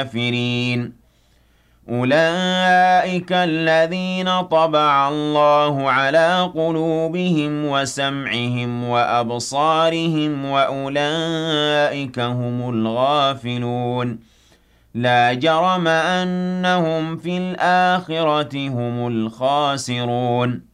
الكافرين أولئك الذين طبع الله على قلوبهم وسمعهم وأبصارهم وأولئك هم الغافلون لا جرم أنهم في الآخرة هم الخاسرون